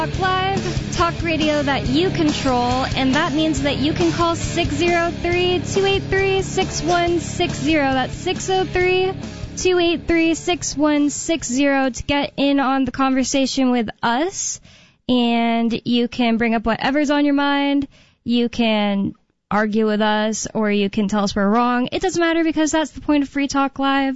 Talk Live, talk radio that you control, and that means that you can call 603-283-6160. That's 603-283-6160 to get in on the conversation with us, and you can bring up whatever's on your mind. You can argue with us, or you can tell us we're wrong. It doesn't matter, because that's the point of Free Talk Live.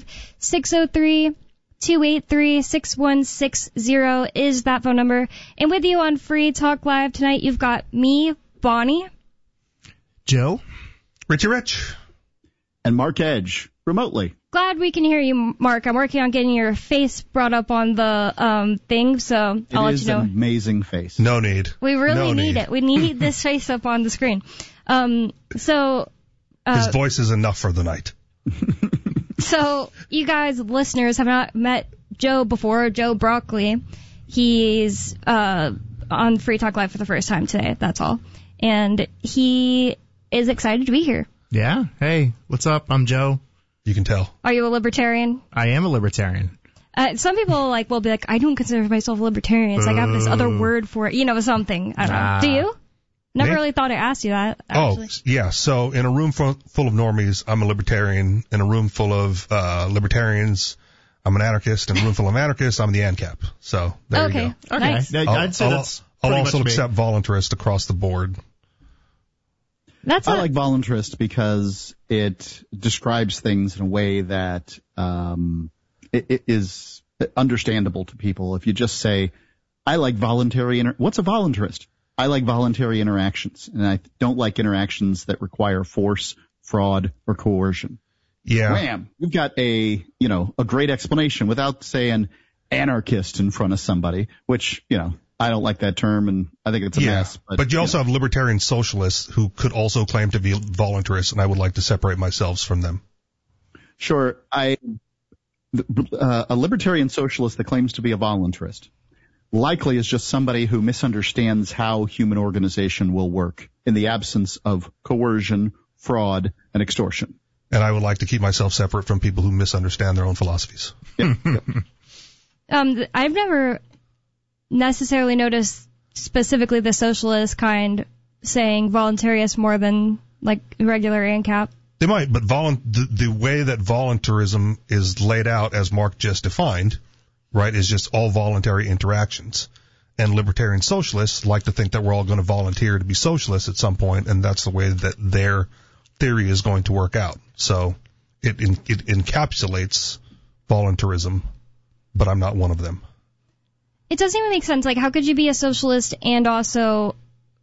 603-283-6160 is that phone number. And with you on Free Talk Live tonight, you've got me, Bonnie, Joe, Richie Rich, and Mark Edge, remotely. Glad we can hear you, Mark. I'm working on getting your face brought up on the thing, so I'll let you know. It is an amazing face. No need. We really need it. We need this face up on the screen. His voice is enough for the night. So, you guys, listeners, have not met Joe before, Joe Broccoli. He's on Free Talk Live for the first time today, that's all. And he is excited to be here. Yeah. Hey, what's up? I'm Joe. You can tell. Are you a libertarian? I am a libertarian. Some people will be like, I don't consider myself a libertarian. It's like I have this other word for it, something. I don't know. Do you? Never really thought I asked you that, actually. Oh, yeah. So in a room full of normies, I'm a libertarian. In a room full of libertarians, I'm an anarchist. In a room full of anarchists, I'm the ANCAP. So there you go. Okay. Nice. I'd say that's I'll pretty also much me. accept voluntarist across the board. I like voluntarist because it describes things in a way that it is understandable to people. If you just say, I like voluntary what's a voluntarist? I like voluntary interactions, and I don't like interactions that require force, fraud, or coercion. Yeah. Wham! You've got a great explanation without saying anarchist in front of somebody, which, I don't like that term, and I think it's a mess. But you also have libertarian socialists who could also claim to be voluntarists, and I would like to separate myself from them. Sure. A libertarian socialist that claims to be a voluntarist likely is just somebody who misunderstands how human organization will work in the absence of coercion, fraud, and extortion. And I would like to keep myself separate from people who misunderstand their own philosophies. Yep. I've never necessarily noticed specifically the socialist kind saying voluntarist more than like regular ANCAP. They might, but the way that voluntarism is laid out, as Mark just defined, right, is just all voluntary interactions. And libertarian socialists like to think that we're all going to volunteer to be socialists at some point, and that's the way that their theory is going to work out. So it encapsulates voluntarism, but I'm not one of them. It doesn't even make sense. Like, how could you be a socialist and also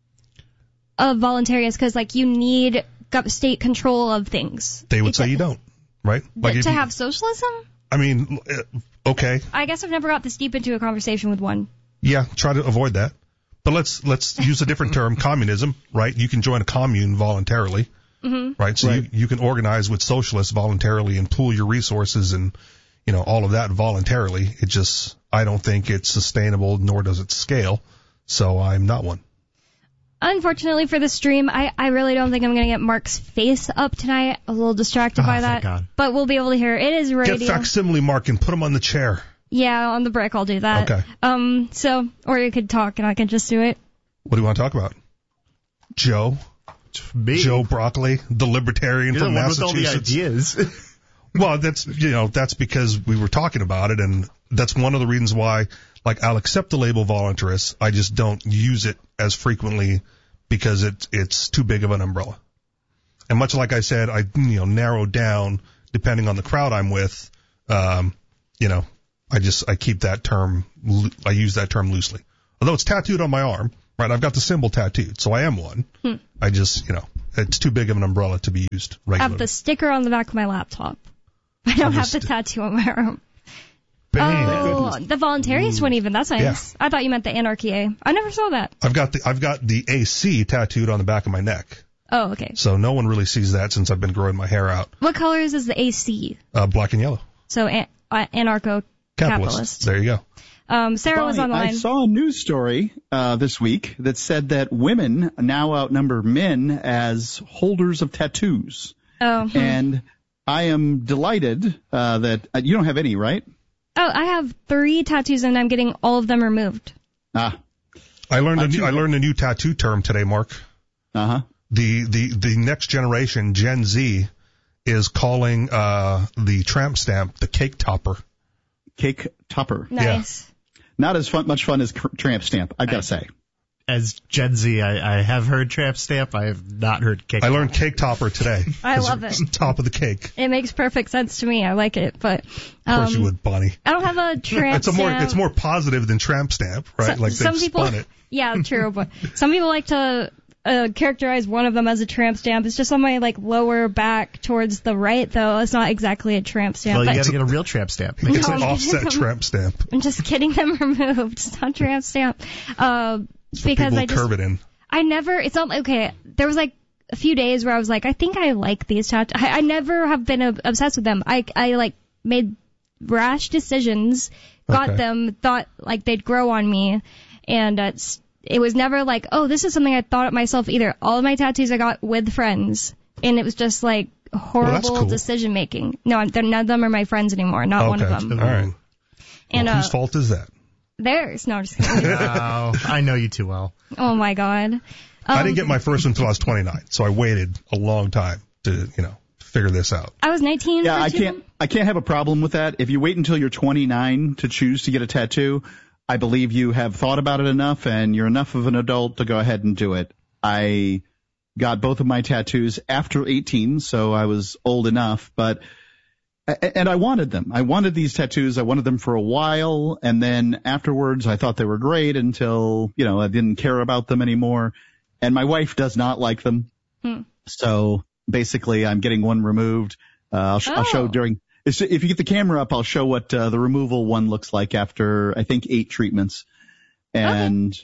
a voluntarist? Because, you need state control of things. They would say you don't, right? To have socialism? I mean, okay. I guess I've never got this deep into a conversation with one. Yeah, try to avoid that. But let's use a different term, communism, right? You can join a commune voluntarily, right? So right. You can organize with socialists voluntarily and pool your resources and, all of that voluntarily. I don't think it's sustainable, nor does it scale, so I'm not one. Unfortunately for the stream, I really don't think I'm going to get Mark's face up tonight. A little distracted by that. God. But we'll be able to hear it. It is radio. Get facsimile, Mark, and put him on the chair. Yeah, on the break I'll do that. Okay. Or you could talk and I can just do it. What do you want to talk about? Joe? Me? Joe Broccoli, the libertarian You're from the one Massachusetts. with all the ideas. Well, that's because we were talking about it, and that's one of the reasons why, I'll accept the label voluntarist. I just don't use it as frequently because it's too big of an umbrella. And much like I said, I narrow down depending on the crowd I'm with. I keep that term. I use that term loosely. Although it's tattooed on my arm, right? I've got the symbol tattooed, so I am one. I just, it's too big of an umbrella to be used regularly. I have the sticker on the back of my laptop. I don't have the tattoo on my arm. Bang. Oh, the voluntarist one even. That's nice. Yeah. I thought you meant the anarchy A. I never saw that. I've got the AC tattooed on the back of my neck. Oh, okay. So no one really sees that since I've been growing my hair out. What colors is the AC? Black and yellow. So anarcho-capitalist. There you go. Sarah was on the line. I saw a news story this week that said that women now outnumber men as holders of tattoos. Oh. And I am delighted that you don't have any, right? Oh, I have 3 tattoos and I'm getting all of them removed. I learned a new tattoo term today, Mark. Uh-huh. The next generation, Gen Z, is calling the tramp stamp the cake topper. Cake topper. Nice. Yeah. Not as much fun as tramp stamp, I gotta say. As Gen Z, I have heard tramp stamp. I have not heard cake. I learned cake topper today. I love it. Top of the cake. It makes perfect sense to me. I like it, but of course you would, Bonnie. I don't have a tramp stamp. It's more positive than tramp stamp, right? Like some people, spun it. Yeah, true. But some people like to characterize one of them as a tramp stamp. It's just on my lower back towards the right, though. It's not exactly a tramp stamp. Well, you got to get a real tramp stamp. It's an offset tramp stamp. I'm just getting them removed. It's not tramp stamp. Because people curve it in. It's not okay. There was a few days where I was like, I think I like these tattoos. I never have been obsessed with them. I made rash decisions, got them, thought they'd grow on me, and it was never oh, this is something I thought of myself either. All of my tattoos I got with friends, and it was just horrible decision making. No, none of them are my friends anymore. Not one of them. All right. And whose fault is that? Theirs. No, I'm just kidding. No, I know you too well. Oh my God. I didn't get my first one until I was 29, so I waited a long time to, figure this out. I was 19. Yeah, I can't have a problem with that. If you wait until you're 29 to choose to get a tattoo, I believe you have thought about it enough and you're enough of an adult to go ahead and do it. I got both of my tattoos after 18, so I was old enough, and I wanted them. I wanted these tattoos. I wanted them for a while, and then afterwards I thought they were great until, I didn't care about them anymore. And my wife does not like them. So basically I'm getting one removed. I'll show if you get the camera up, I'll show what the removal one looks like after, I think, 8 treatments. And,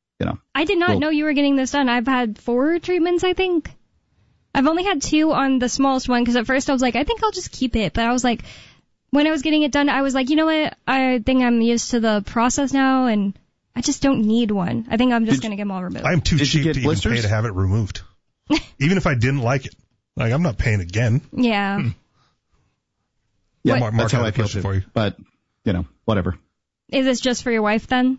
I did not know you were getting this done. I've had 4 treatments, I think. I've only had 2 on the smallest one because at first I was like, I think I'll just keep it. But I was like, when I was getting it done, I was like, you know what? I think I'm used to the process now, and I just don't need one. I think I'm just going to get them all removed. I'm too cheap to blisters? even pay to have it removed. Even if I didn't like it. I'm not paying again. Yeah. Yeah, Mark that's how I feel for you. But, whatever. Is this just for your wife then?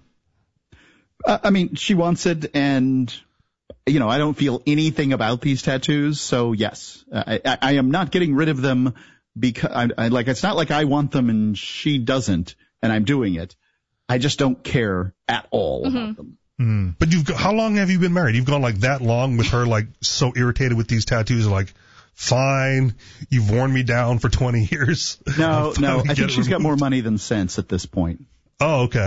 I mean, she wants it, and I don't feel anything about these tattoos, so yes. I am not getting rid of them because it's not like I want them and she doesn't, and I'm doing it. I just don't care at all about them. But how long have you been married? You've gone that long with her, so irritated with these tattoos, fine, you've worn me down for 20 years. No, I think she's got more money than sense at this point. Oh, okay.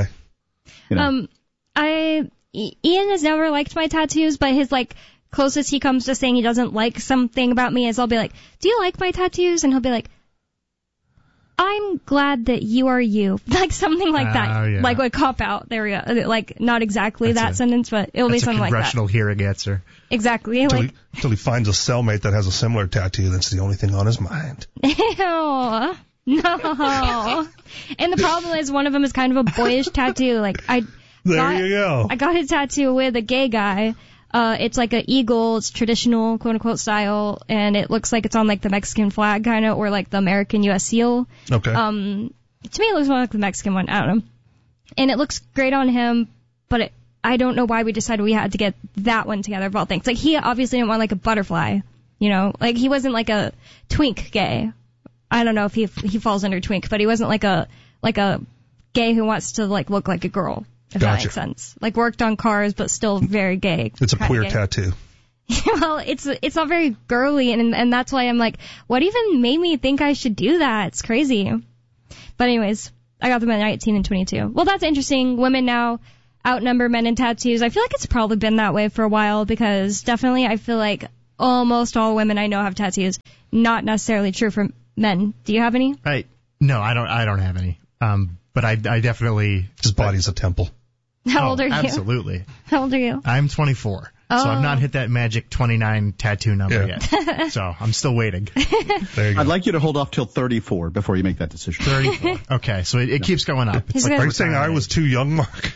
Ian has never liked my tattoos, but his closest he comes to saying he doesn't like something about me is I'll be like, do you like my tattoos? And he'll be like, I'm glad that you are you. Something like that. Yeah. A cop out. There we go. Not exactly that sentence, but it'll be something like that. That's a congressional hearing answer. Exactly. Until he finds a cellmate that has a similar tattoo, that's the only thing on his mind. Ew. No. And the problem is one of them is kind of a boyish tattoo. There you go. I got a tattoo with a gay guy. It's an eagle. It's traditional, quote unquote, style, and it looks like it's on the Mexican flag, kind of, or the American U.S. seal. Okay. To me, it looks more like the Mexican one. I don't know. And it looks great on him, but I don't know why we decided we had to get that one together of all things. He obviously didn't want a butterfly, he wasn't a twink gay. I don't know if he falls under twink, but he wasn't a gay who wants to look like a girl. If that makes sense. Worked on cars, but still very gay. It's a queer tattoo. Well, it's not very girly, and that's why I'm what even made me think I should do that? It's crazy. But anyways, I got them at 19 and 22. Well, that's interesting. Women now outnumber men in tattoos. I feel like it's probably been that way for a while because definitely I feel like almost all women I know have tattoos. Not necessarily true for men. Do you have any? No, I don't have any. But I definitely... His body's a temple. How old are you? Absolutely. How old are you? I'm 24. So I've not hit that magic 29 tattoo number yet. So I'm still waiting. There you go. I'd like you to hold off till 34 before you make that decision. 34. Okay, so it keeps going up. It's are you saying I was too young, Mark?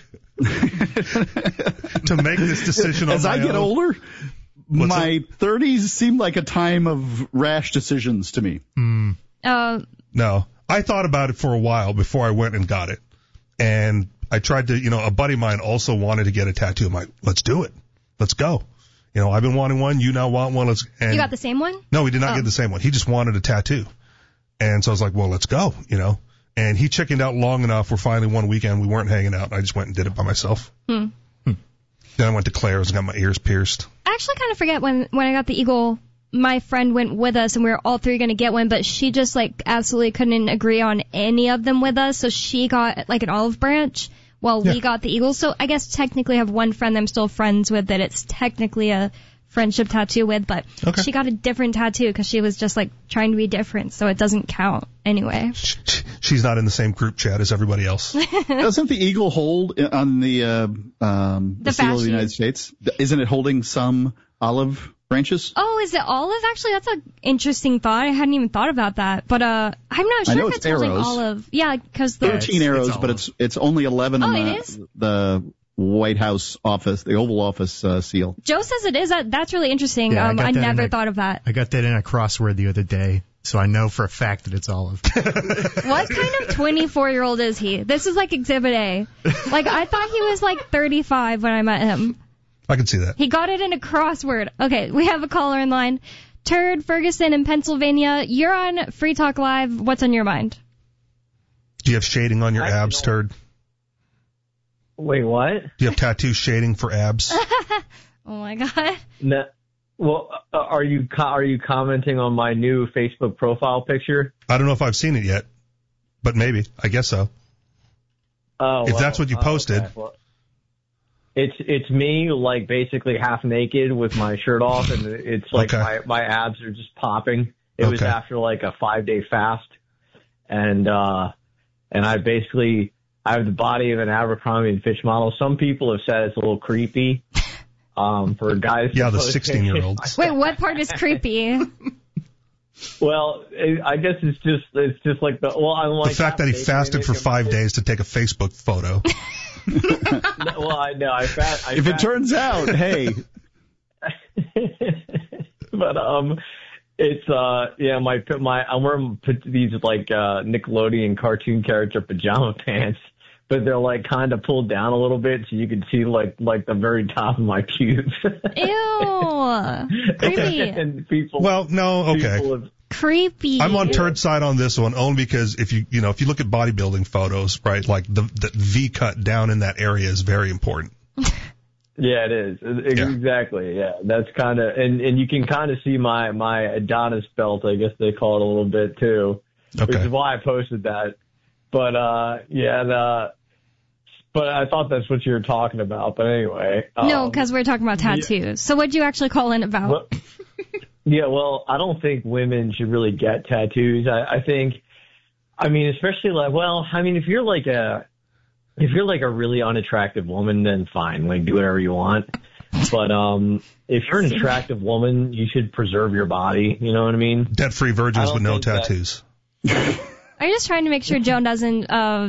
To make this decision on As my I get own? older, my 30s seem like a time of rash decisions to me. No. I thought about it for a while before I went and got it. And I tried to, a buddy of mine also wanted to get a tattoo. I'm like, let's do it. Let's go. I've been wanting one. You now want one. You got the same one? No, we did not get the same one. He just wanted a tattoo. And so I was like, well, let's go, And he chickened out long enough where finally one weekend we weren't hanging out. And I just went and did it by myself. Then I went to Claire's and got my ears pierced. I actually kind of forget when I got the eagle, my friend went with us and we were all three going to get one, but she just absolutely couldn't agree on any of them with us. So she got an olive branch while we got the eagle. So I guess technically I have one friend that I'm still friends with that it's technically a friendship tattoo with, but she got a different tattoo because she was just trying to be different, so it doesn't count anyway. She's not in the same group chat as everybody else. Doesn't the eagle hold on the seal of the United States? Isn't it holding some olive branches? Oh, is it olive? Actually, that's an interesting thought. I hadn't even thought about that, but I'm not sure if it's holding olive. Yeah, because 13 arrows, but it's only 11 on the White House office, the Oval Office seal. Joe says it is. That's really interesting. I never thought of that. I got that in a crossword the other day, so I know for a fact that it's olive. What kind of 24-year-old is he? This is Exhibit A. I thought he was 35 when I met him. I can see that. He got it in a crossword. Okay, we have a caller in line. Turd Ferguson in Pennsylvania. You're on Free Talk Live. What's on your mind? Do you have shading on your abs, Turd? Wait, what? Do you have tattoo shading for abs? Oh my God. No. Well, are you commenting on my new Facebook profile picture? I don't know if I've seen it yet, but maybe. I guess so. Oh, if that's what you posted. Okay. Well, it's me basically half naked with my shirt off, and it's my abs are just popping. It was after a 5-day fast, and I have the body of an Abercrombie & Fitch model. Some people have said it's a little creepy for guys. Yeah, the 16-year-olds. Wait, what part is creepy? Well, I guess it's just the fact that he fasted for 5 days to take a Facebook photo. If it turns out, hey. But it's I'm wearing these Nickelodeon cartoon character pajama pants, but they're kind of pulled down a little bit so you can see the very top of my pubes. Ew. Creepy. And people. Well, no, okay. Creepy. I'm on Turd side on this one only because if you look at bodybuilding photos, right, the V cut down in that area is very important. Yeah, it is. Exactly. Yeah, that's kind of, and you can kind of see my Adonis belt, I guess they call it a little bit too, which is why I posted that. But but I thought that's what you were talking about. But anyway. No, because we're talking about tattoos. Yeah. So what'd you actually call in about? Well, I don't think women should really get tattoos. I think, especially if you're a really unattractive woman, then fine, do whatever you want. But if you're an attractive woman, you should preserve your body. You know what I mean? Debt-free virgins with no tattoos. Are you just trying to make sure Joe doesn't,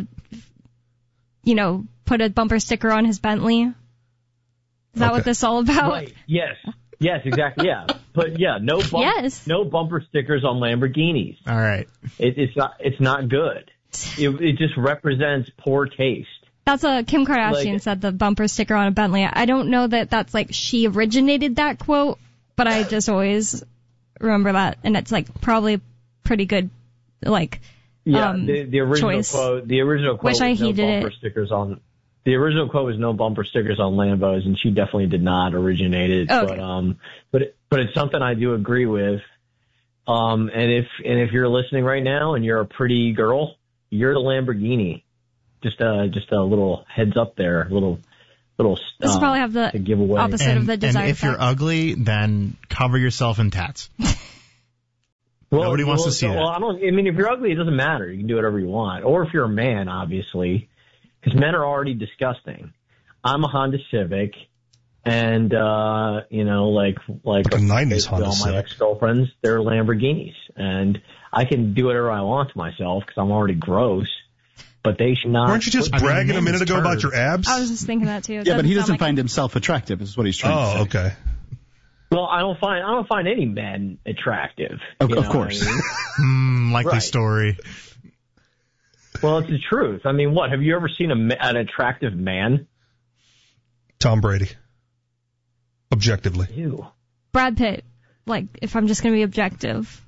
put a bumper sticker on his Bentley? Is that what this is all about? Right. Yes, exactly. Yeah, but no bumper stickers on Lamborghinis. All right. It's not good. It just represents poor taste. That's Kim Kardashian said, the bumper sticker on a Bentley. I don't know that that's she originated that quote, but I just always remember that, and it's probably pretty good. The original choice. Quote. The original quote. Wish I heeded no bumper stickers on. The original quote was no bumper stickers on Lambos, and she definitely did not originate it. Okay. But it's something I do agree with. And if you're listening right now and you're a pretty girl, you're the Lamborghini. Just a little heads up there, little. This will probably have the opposite of the desired. And if you're ugly, then cover yourself in tats. Nobody wants to see that. Well, if you're ugly, it doesn't matter. You can do whatever you want. Or if you're a man, obviously. Because men are already disgusting. I'm a Honda Civic, and like a 90s Honda all Civic. My ex-girlfriends, they're Lamborghinis, and I can do whatever I want to myself because I'm already gross. But they should not. Weren't you just bragging a minute ago about your abs? I was just thinking that too. Yeah, but he doesn't find himself attractive. Is what he's trying to say. Oh, okay. Well, I don't find any men attractive. Of course. Likely story. Well, it's the truth. I mean, what? Have you ever seen an attractive man? Tom Brady. Objectively. Ew. Brad Pitt. Like, if I'm just going to be objective.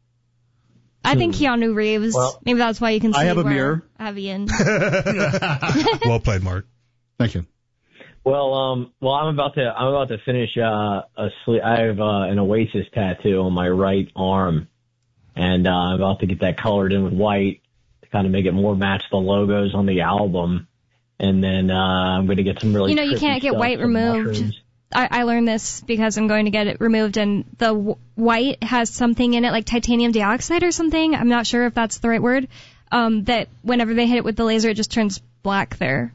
I think Keanu Reeves. Well, maybe that's why you can see I have a mirror. I have Ian. Well played, Mark. Thank you. Well, I'm about to finish I have an Oasis tattoo on my right arm, and I'm about to get that colored in with white to kind of make it more match the logos on the album. And then I'm going to get some really you can't get white removed. I learned this because I'm going to get it removed, and the white has something in it like titanium dioxide or something. I'm not sure if that's the right word. That whenever they hit it with the laser, it just turns black there.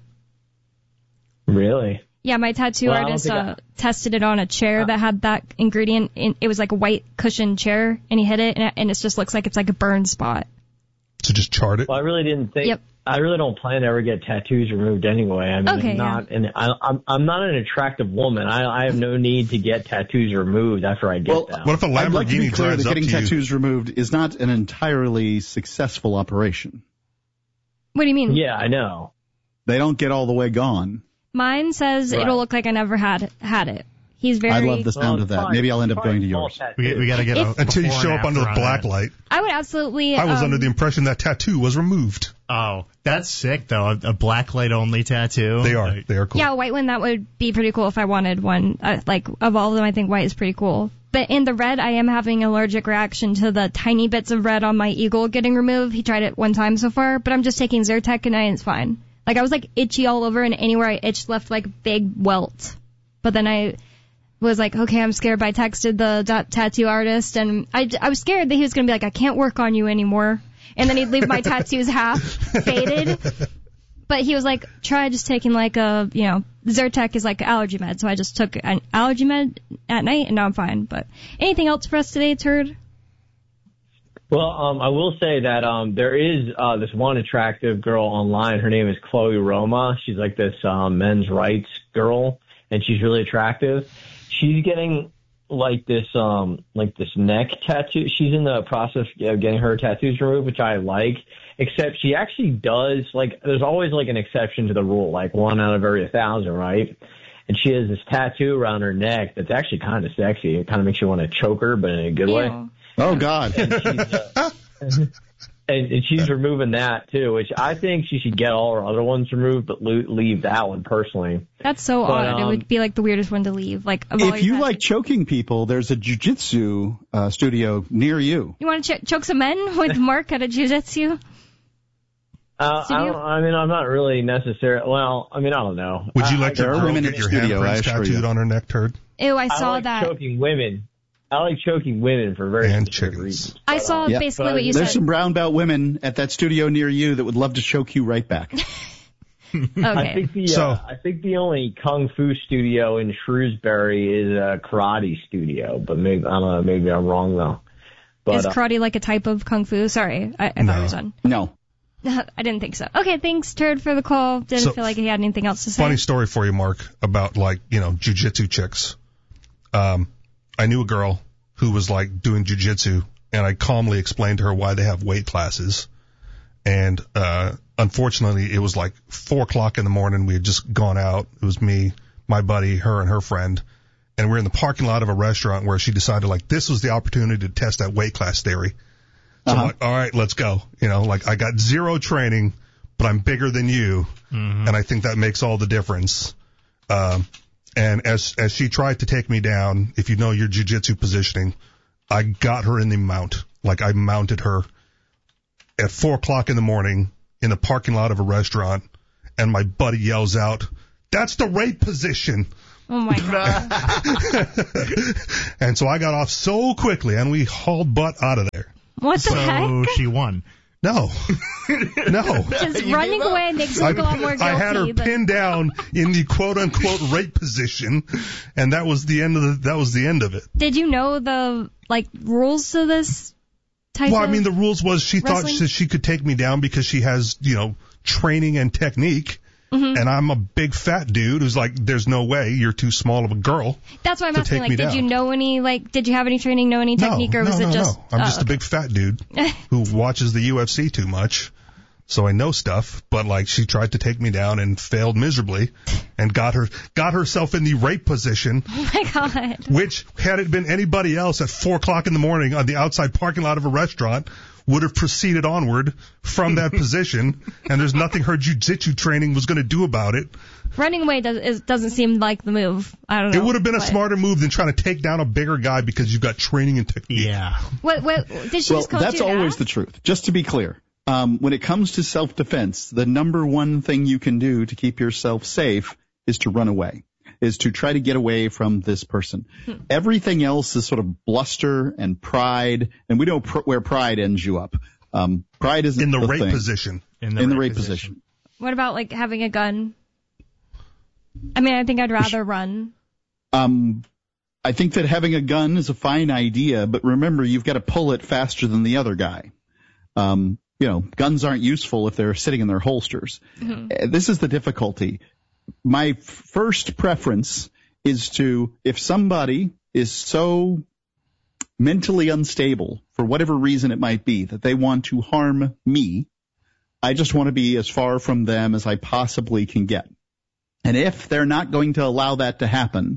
Really? Yeah, my tattoo artist tested it on a chair that had that ingredient. It was like a white cushion chair, and he hit it, and it just looks like it's like a burn spot. So just chart it? Well, I really didn't think... Yep. I really don't plan to ever get tattoos removed anyway. I mean, okay, I'm not an attractive woman. I have no need to get tattoos removed after I get them. What if a Lamborghini I'd like to be clear drives that up getting to you? tattoos removed is not an entirely successful operation. What do you mean? Yeah, I know. They don't get all the way gone. Mine says it'll look like I never had it. He's very... I love the sound of that. Maybe I'll end up going to yours. We got to get until you show up under the black light. I would absolutely... I was under the impression that tattoo was removed. Oh, that's sick, though. A black light only tattoo. They are cool. Yeah, a white one, that would be pretty cool if I wanted one. Like, of all of them, I think white is pretty cool. But in the red, I am having an allergic reaction to the tiny bits of red on my eagle getting removed. He tried it one time so far, but I'm just taking Zyrtec and it's fine. Like, I was, like, itchy all over, and anywhere I itched left, like, big welt. But then I was like, okay, I'm scared, but I texted the tattoo artist, and I was scared that he was going to be like, I can't work on you anymore. And then he'd leave my tattoos half faded. But he was like, try just taking like Zyrtec is like allergy med. So I just took an allergy med at night, and now I'm fine. But anything else for us today, Turd? Well, I will say that there is this one attractive girl online. Her name is Chloe Roma. She's like this men's rights girl, and she's really attractive. She's getting like this neck tattoo. She's in the process of getting her tattoos removed, which I like. Except she actually does, like, there's always like an exception to the rule, like 1 out of every 1,000, right? And she has this tattoo around her neck that's actually kind of sexy. It kind of makes you want to choke her, but in a good way. Oh, God. And she's removing that, too, which I think she should get all her other ones removed, but leave that one, personally. That's so odd. It would be, like, the weirdest one to leave. Like, if you like choking people, there's a jiu-jitsu studio near you. You want to choke some men with Mark at a jiu-jitsu? I'm not really necessarily. Well, I don't know. Would you like your girl get your handprints tattooed on her neck, Turd? Ew, I saw that. Choking women. I like choking women for very specific reasons. I saw basically what you said. There's some brown belt women at that studio near you that would love to choke you right back. Okay. I think the only kung fu studio in Shrewsbury is a karate studio, but maybe I don't know. Maybe I'm wrong though. But, is karate like a type of kung fu? Sorry, I thought it was done. No. I didn't think so. Okay, thanks, Turd, for the call. Didn't feel like he had anything else to say. Funny story for you, Mark, about jiu-jitsu chicks. I knew a girl who was like doing jiu-jitsu, and I calmly explained to her why they have weight classes. And unfortunately, it was like 4:00 in the morning. We had just gone out. It was me, my buddy, her, and her friend. And we're in the parking lot of a restaurant where she decided like this was the opportunity to test that weight class theory. So I'm like, all right, let's go. I got zero training, but I'm bigger than you. Mm-hmm. And I think that makes all the difference. And as she tried to take me down, if you know your jiu-jitsu positioning, I got her in the mount. Like I mounted her at 4:00 in the morning in the parking lot of a restaurant, and my buddy yells out, "That's the rape position." Oh my God. And so I got off so quickly, and we hauled butt out of there. What the heck? So she won. No. Just running away makes you feel a lot more guilty. I had her pinned down in the quote-unquote rape position, and that was the end of it. Did you know the rules to this type of the rules was she wrestling? thought she could take me down because she has, training and technique. Mm-hmm. And I'm a big fat dude who's like, there's no way, you're too small of a girl. That's why I'm asking, did you know any, did you have any training, know any technique, or was it just... No. I'm just a big fat dude who watches the UFC too much. so I know stuff, but like she tried to take me down and failed miserably and got herself in the rape position. Oh my God. Which, had it been anybody else at 4:00 in the morning on the outside parking lot of a restaurant, would have proceeded onward from that position, and there's nothing her jiu-jitsu training was going to do about it. Running away doesn't seem like the move. I don't know. It would have been a smarter move than trying to take down a bigger guy because you've got training and technique. Yeah. What did she just call you? Well, that's always the truth. Just to be clear, when it comes to self-defense, the number one thing you can do to keep yourself safe is to run away, is to try to get away from this person. Everything else is sort of bluster and pride, and we know where pride ends you up. Pride isn't in the rape thing. Position. In the rape position. What about like having a gun? I mean, I think I'd rather run. I think that having a gun is a fine idea, but remember, you've got to pull it faster than the other guy. Guns aren't useful if they're sitting in their holsters. Mm-hmm. This is the difficulty. My first preference is if somebody is so mentally unstable, for whatever reason it might be, that they want to harm me, I just want to be as far from them as I possibly can get. And if they're not going to allow that to happen,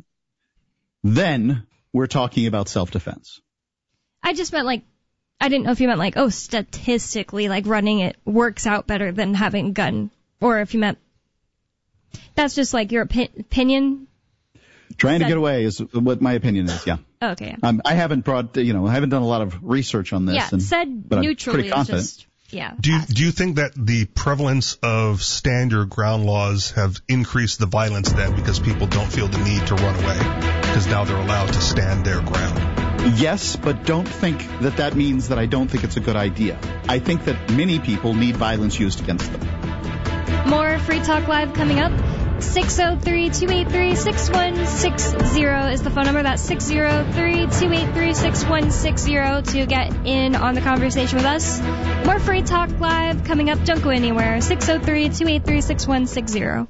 then we're talking about self-defense. I just meant I didn't know if you meant statistically, running it works out better than having a gun. Or if you meant, that's just your opinion. Trying to get away is what my opinion is, yeah. Okay. I haven't I haven't done a lot of research on this. Yeah, but neutrally. I'm pretty confident. Yeah. Do you think that the prevalence of stand your ground laws have increased the violence then because people don't feel the need to run away because now they're allowed to stand their ground? Yes, but don't think that means that I don't think it's a good idea. I think that many people need violence used against them. More Free Talk Live coming up. 603-283-6160 is the phone number. That's 603-283-6160 to get in on the conversation with us. More Free Talk Live coming up. Don't go anywhere. 603-283-6160.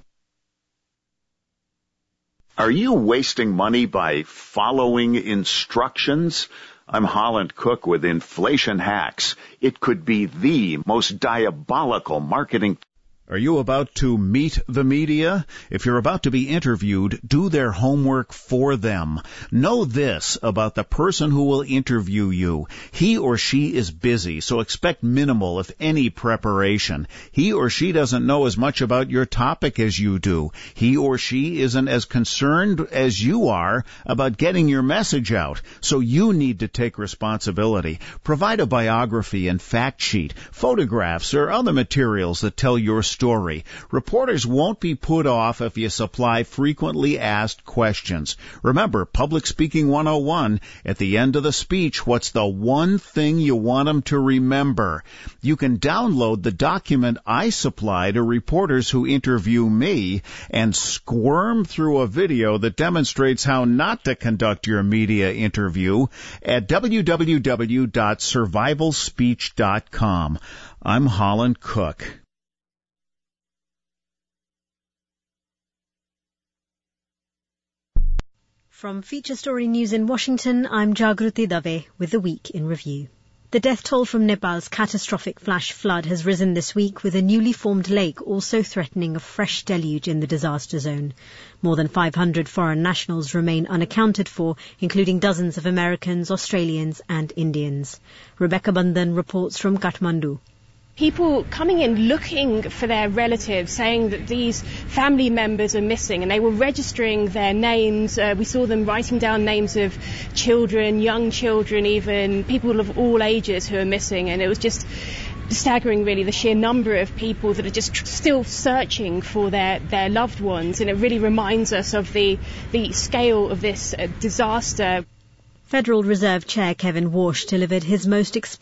Are you wasting money by following instructions? I'm Holland Cook with Inflation Hacks. It could be the most diabolical marketing. Are you about to meet the media? If you're about to be interviewed, do their homework for them. Know this about the person who will interview you. He or she is busy, so expect minimal, if any, preparation. He or she doesn't know as much about your topic as you do. He or she isn't as concerned as you are about getting your message out, so you need to take responsibility. Provide a biography and fact sheet, photographs, or other materials that tell your story. Reporters won't be put off if you supply frequently asked questions. Remember, Public Speaking 101, at the end of the speech, what's the one thing you want them to remember? You can download the document I supply to reporters who interview me and squirm through a video that demonstrates how not to conduct your media interview at www.survivalspeech.com. I'm Holland Cook. From Feature Story News in Washington, I'm Jagruti Dave with the Week in Review. The death toll from Nepal's catastrophic flash flood has risen this week, with a newly formed lake also threatening a fresh deluge in the disaster zone. More than 500 foreign nationals remain unaccounted for, including dozens of Americans, Australians and Indians. Rebecca Bandhan reports from Kathmandu. People coming in looking for their relatives, saying that these family members are missing, and they were registering their names. We saw them writing down names of children, young children, even people of all ages who are missing, and it was just staggering, really, the sheer number of people that are just still searching for their loved ones, and it really reminds us of the scale of this disaster. Federal Reserve Chair Kevin Warsh delivered his most explosive